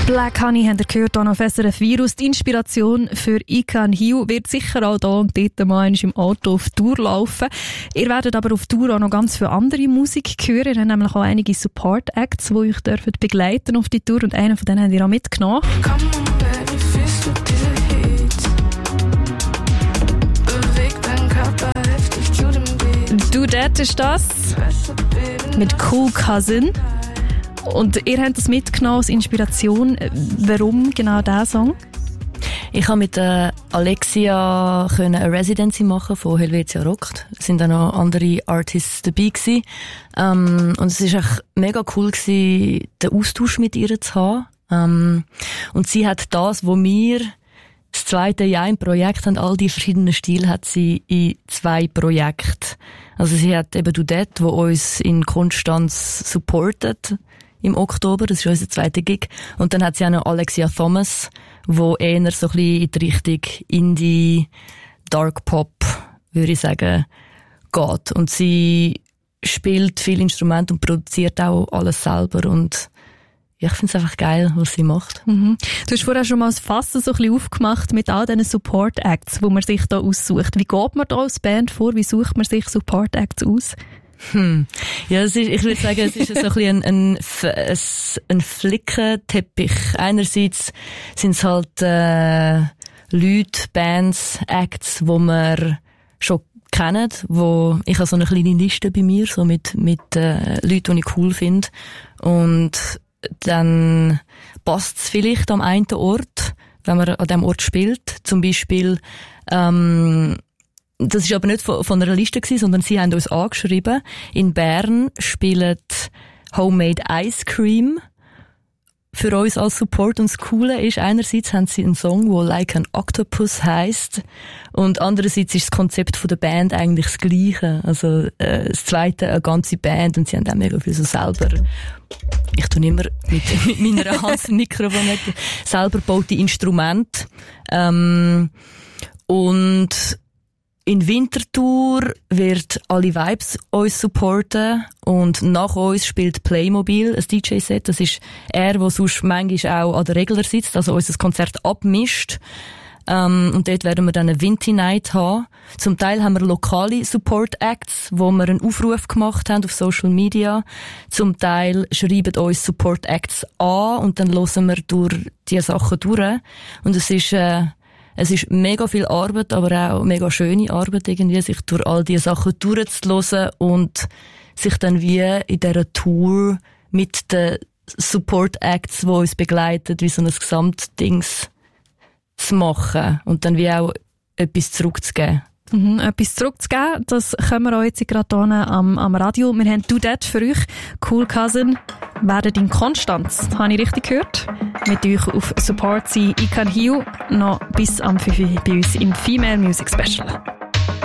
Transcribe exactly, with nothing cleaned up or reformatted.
Black Honey habt ihr gehört, hier auf S R F Virus. Die Inspiration für I Can Heal wird sicher auch hier und dort mal im Auto auf Tour laufen. Ihr werdet aber auf Tour auch noch ganz viele andere Musik hören. Ihr habt nämlich auch einige Support-Acts, die euch dürfen begleiten auf die Tour, und einen von denen habt ihr auch mitgenommen. Do That ist das. Mit Cool Cousin. Und ihr habt das mitgenommen als Inspiration. Warum genau dieser Song? Ich konnte mit äh, Alexia eine Residency machen von Helvetia Rockt. Es sind auch noch andere Artists dabei gewesen. Ähm, und es war echt mega cool gewesen, den Austausch mit ihr zu haben. Ähm, und sie hat das, wo wir das zweite Jahr im Projekt haben, all die verschiedenen Stile hat sie in zwei Projekten. Also sie hat eben Do That, wo uns in Konstanz supportet im Oktober, das ist unser zweiter Gig. Und dann hat sie auch noch Alexia Thomas, wo eher so ein bisschen in die Richtung Indie, Dark Pop, würde ich sagen, geht. Und sie spielt viel Instrument und produziert auch alles selber, und ich finde es einfach geil, was sie macht. Mhm. Du hast vorher schon mal das Fassen so ein bisschen aufgemacht mit all diesen Support-Acts, die man sich da aussucht. Wie geht man da als Band vor? Wie sucht man sich Support-Acts aus? Hm. Ja, es ist, ich würde sagen, es ist so ein bisschen ein, ein, ein Flickenteppich. Einerseits sind es halt äh, Leute, Bands, Acts, die man schon kennt, wo ich habe so eine kleine Liste bei mir, so mit mit äh, Leuten, die ich cool finde, und dann passt es vielleicht am einen Ort, wenn man an dem Ort spielt. Zum Beispiel ähm, das ist aber nicht von, von einer Liste gewesen, sondern sie haben uns angeschrieben. In Bern spielt Homemade Ice Cream für uns als Support. Und das Coole ist, einerseits haben sie einen Song, der Like an Octopus heisst, und andererseits ist das Konzept von der Band eigentlich das Gleiche. Also äh, das zweite, eine ganze Band, und sie haben auch mega viel so selber, ich tue immer mit, mit meiner Hand das Mikrofon, selber gebaute Instrumente. Ähm, und in Winterthur wird alle Vibes uns supporten, und nach uns spielt Playmobil ein D J-Set. Das ist er, der sonst manchmal auch an der Regler sitzt, also unser Konzert abmischt. Ähm, und dort werden wir dann eine Vinty Night haben. Zum Teil haben wir lokale Support-Acts, wo wir einen Aufruf gemacht haben auf Social Media. Zum Teil schreiben uns Support-Acts an, und dann hören wir durch diese Sachen durch. Und es ist äh, Es ist mega viel Arbeit, aber auch mega schöne Arbeit, irgendwie, sich durch all diese Sachen durchzuhören und sich dann wie in dieser Tour mit den Support-Acts, die uns begleiten, wie so ein Gesamtdings zu machen und dann wie auch etwas zurückzugeben. Mhm, etwas zurückzugeben, das können wir auch jetzt gerade hier am, am Radio. Wir haben Do That für euch. Cool Cousin werden in Konstanz, habe ich richtig gehört, mit euch auf Support sein. I Can Heal noch bis am fünf Uhr bei uns im Female Music Special.